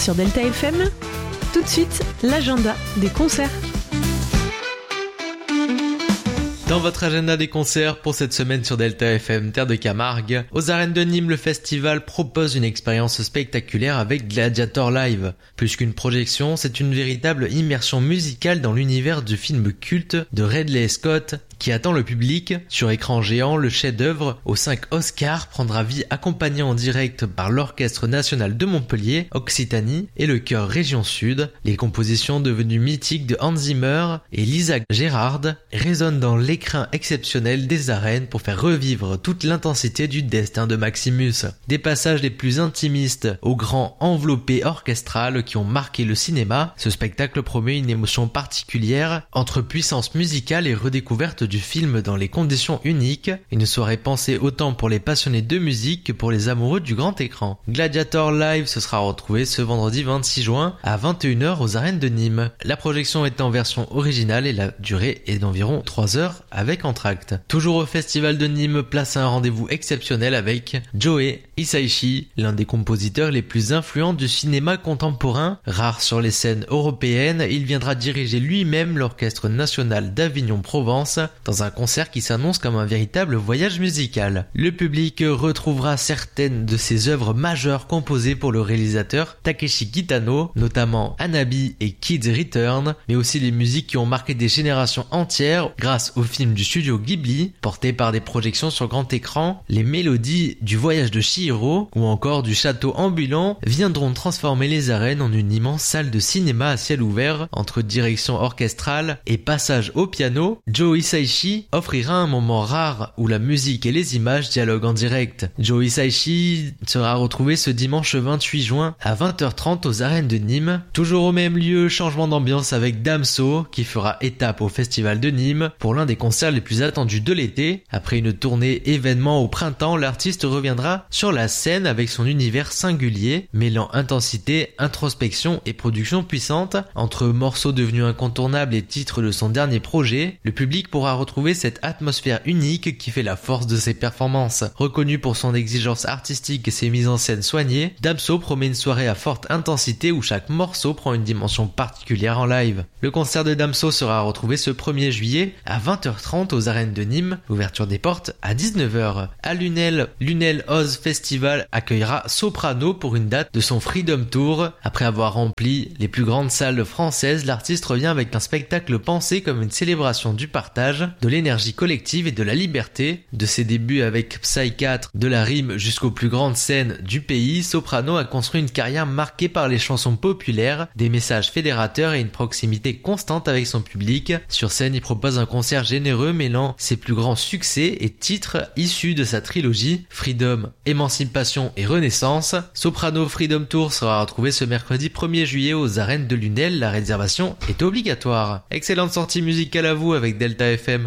sur Delta FM. Tout de suite, l'agenda des concerts. Dans votre agenda des concerts pour cette semaine sur Delta FM Terre de Camargue, aux arènes de Nîmes, le festival propose une expérience spectaculaire avec Gladiator Live. Plus qu'une projection, c'est une véritable immersion musicale dans l'univers du film culte de Ridley Scott qui attend le public. Sur écran géant, le chef-d'œuvre aux 5 Oscars prendra vie accompagné en direct par l'Orchestre National de Montpellier, Occitanie et le Chœur Région Sud. Les compositions devenues mythiques de Hans Zimmer et Lisa Gerrard résonnent dans l'écrin exceptionnel des arènes pour faire revivre toute l'intensité du destin de Maximus. Des passages les plus intimistes aux grands enveloppés orchestrales qui ont marqué le cinéma, ce spectacle promet une émotion particulière entre puissance musicale et redécouverte du film dans les conditions uniques, une soirée pensée autant pour les passionnés de musique que pour les amoureux du grand écran. Gladiator Live se sera retrouvé ce vendredi 26 juin à 21h aux arènes de Nîmes. La projection est en version originale et la durée est d'environ 3 heures avec entracte. Toujours au festival de Nîmes, place à un rendez-vous exceptionnel avec Joe Hisaishi, l'un des compositeurs les plus influents du cinéma contemporain. Rare sur les scènes européennes, il viendra diriger lui-même l'Orchestre National d'Avignon-Provence dans un concert qui s'annonce comme un véritable voyage musical. Le public retrouvera certaines de ses œuvres majeures composées pour le réalisateur Takeshi Kitano, notamment Hanabi et Kids Return, mais aussi les musiques qui ont marqué des générations entières grâce aux films du studio Ghibli, portés par des projections sur grand écran. Les mélodies du voyage de Chihiro ou encore du château ambulant viendront transformer les arènes en une immense salle de cinéma à ciel ouvert. Entre direction orchestrale et passage au piano, Joe Hisaishi offrira un moment rare où la musique et les images dialoguent en direct. Joe Hisaishi sera retrouvé ce dimanche 28 juin à 20h30 aux arènes de Nîmes. Toujours au même lieu, changement d'ambiance avec Damso qui fera étape au festival de Nîmes pour l'un des concerts les plus attendus de l'été. Après une tournée événement au printemps, l'artiste reviendra sur la scène avec son univers singulier, mêlant intensité, introspection et production puissante. Entre morceaux devenus incontournables et titres de son dernier projet, le public pourra retrouver cette atmosphère unique qui fait la force de ses performances. Reconnu pour son exigence artistique et ses mises en scène soignées, Damso promet une soirée à forte intensité où chaque morceau prend une dimension particulière en live. Le concert de Damso sera retrouvé ce 1er juillet à 20h30 aux arènes de Nîmes, l'ouverture des portes à 19h. À Lunel Oz Festival accueillera Soprano pour une date de son Freedom Tour. Après avoir rempli les plus grandes salles françaises, l'artiste revient avec un spectacle pensé comme une célébration du partage, de l'énergie collective et de la liberté. De ses débuts avec Psy 4, de la rime jusqu'aux plus grandes scènes du pays, Soprano a construit une carrière marquée par les chansons populaires, des messages fédérateurs et une proximité constante avec son public. Sur scène, il propose un concert généreux mêlant ses plus grands succès et titres issus de sa trilogie Freedom, Émancipation et Renaissance. Soprano Freedom Tour sera retrouvé ce mercredi 1er juillet aux arènes de Lunel. La réservation est obligatoire. Excellente sortie musicale à vous avec Delta FM.